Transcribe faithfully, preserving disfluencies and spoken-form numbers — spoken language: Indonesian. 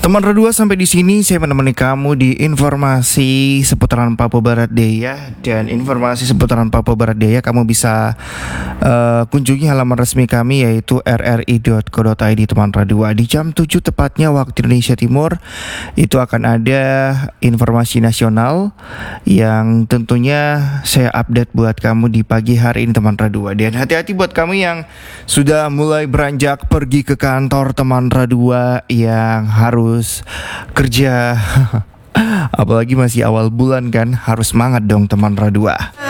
Teman Radua, sampai di sini saya menemani kamu di informasi seputaran Papua Barat Daya. Dan informasi seputaran Papua Barat Daya kamu bisa uh, kunjungi halaman resmi kami, yaitu r r i dot co dot i d. Teman Radua, di jam tujuh tepatnya waktu Indonesia Timur itu akan ada informasi nasional yang tentunya saya update buat kamu di pagi hari ini, teman Radua. Dan hati-hati buat kamu yang sudah mulai beranjak pergi ke kantor, teman Radua, yang harus kerja apalagi masih awal bulan kan, harus semangat dong teman Radua.